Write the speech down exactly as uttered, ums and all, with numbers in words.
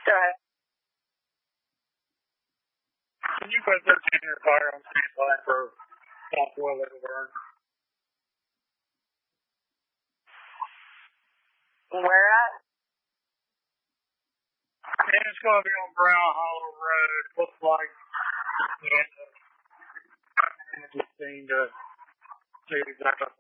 Okay. Can you put thirteen in your car on standby for soft oil that will burn? Where at? And it's going to be on Brown Hollow Road. Looks like yeah, I just seen to see exactly